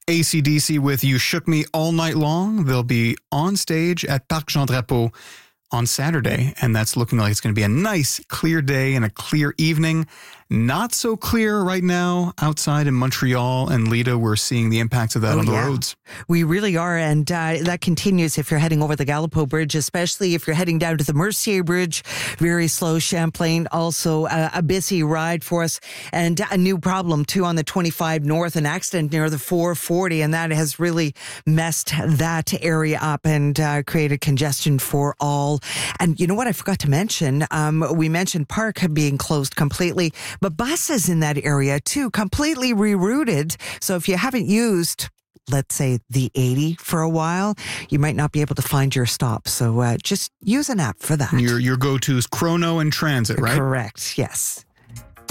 AC/DC with You Shook Me All Night Long. They'll be on stage at Parc Jean Drapeau on Saturday, and that's looking like it's going to be a nice, clear day and a clear evening. Not so clear right now outside in Montreal and Lita. We're seeing the impacts of that on the roads. We really are, and that continues if you're heading over the Gallipo Bridge, especially if you're heading down to the Mercier Bridge. Very slow. Champlain, also a busy ride for us, and a new problem too on the 25 North, an accident near the 440, and that has really messed that area up and created congestion for all. And you know what I forgot to mention? We mentioned Park being closed completely, but buses in that area too, completely rerouted. So if you haven't used, let's say, the 80 for a while, you might not be able to find your stop. So just use an app for that. Your go-to is Chrono and Transit, right? Correct, yes.